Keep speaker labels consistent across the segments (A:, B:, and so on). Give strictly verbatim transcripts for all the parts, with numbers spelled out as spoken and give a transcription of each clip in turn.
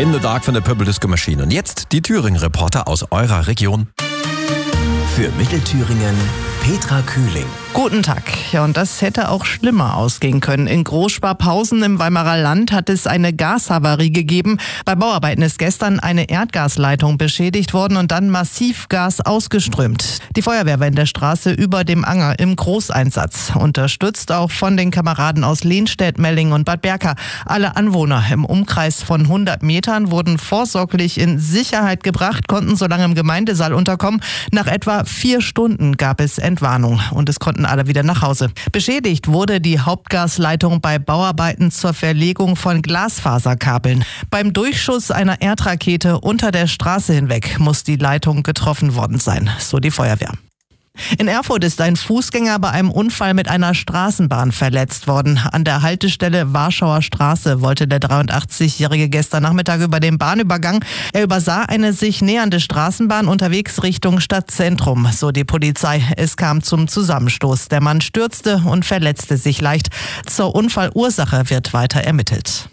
A: In the Dark von der Purple Disco Machine. Und jetzt die Thüringen-Reporter aus eurer Region.
B: Für Mittelthüringen Petra Kühling.
C: Guten Tag. Ja, und das hätte auch schlimmer ausgehen können. In Großsparpausen im Weimarer Land hat es eine Gashavarie gegeben. Bei Bauarbeiten ist gestern eine Erdgasleitung beschädigt worden und dann massiv Gas ausgeströmt. Die Feuerwehr war in der Straße über dem Anger im Großeinsatz. Unterstützt auch von den Kameraden aus Lehnstedt, Melling und Bad Berka. Alle Anwohner im Umkreis von hundert Metern wurden vorsorglich in Sicherheit gebracht, konnten so lange im Gemeindesaal unterkommen. Nach etwa vier Stunden gab es Entwarnung und es konnten alle wieder nach Hause. Beschädigt wurde die Hauptgasleitung bei Bauarbeiten zur Verlegung von Glasfaserkabeln. Beim Durchschuss einer Erdrakete unter der Straße hinweg muss die Leitung getroffen worden sein, so die Feuerwehr. In Erfurt ist ein Fußgänger bei einem Unfall mit einer Straßenbahn verletzt worden. An der Haltestelle Warschauer Straße wollte der dreiundachtzigjährige gestern Nachmittag über den Bahnübergang. Er übersah eine sich nähernde Straßenbahn unterwegs Richtung Stadtzentrum, so die Polizei. Es kam zum Zusammenstoß. Der Mann stürzte und verletzte sich leicht. Zur Unfallursache wird weiter ermittelt.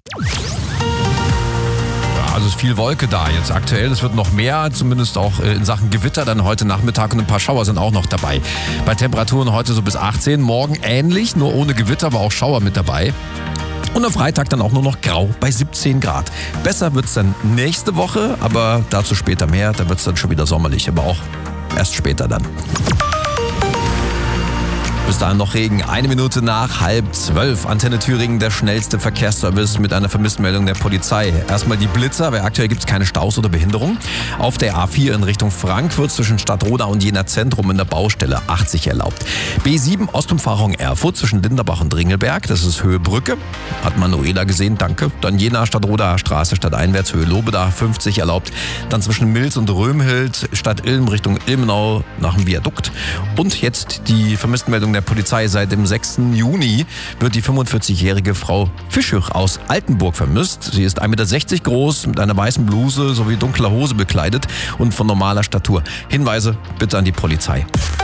A: Also ist viel Wolke da jetzt aktuell. Es wird noch mehr, zumindest auch in Sachen Gewitter dann heute Nachmittag, und ein paar Schauer sind auch noch dabei. Bei Temperaturen heute so bis achtzehn, morgen ähnlich, nur ohne Gewitter, aber auch Schauer mit dabei. Und am Freitag dann auch nur noch grau bei siebzehn Grad. Besser wird es dann nächste Woche, aber dazu später mehr. Da wird es dann schon wieder sommerlich, aber auch erst später dann. Bis dahin noch Regen. Eine Minute nach halb zwölf. Antenne Thüringen, der schnellste Verkehrsservice mit einer Vermisstenmeldung der Polizei. Erstmal die Blitzer, weil aktuell gibt es keine Staus oder Behinderung. Auf der A vier in Richtung Frankfurt zwischen Stadtroda und Jena Zentrum in der Baustelle achtzig erlaubt. B sieben Ostumfahrung Erfurt zwischen Linderbach und Ringelberg. Das ist Höhe Brücke. Hat Manuela gesehen, danke. Dann Jena Stadtroda Straße stadteinwärts Höhe Lobeda fünfzig erlaubt. Dann zwischen Milz und Römhild Stadt Ilm Richtung Ilmenau nach dem Viadukt. Und jetzt die Vermisstenmeldung der Polizei. Seit dem sechsten Juni wird die fünfundvierzigjährige Frau Fischich aus Altenburg vermisst. Sie ist ein Meter sechzig groß, mit einer weißen Bluse sowie dunkler Hose bekleidet und von normaler Statur. Hinweise bitte an die Polizei.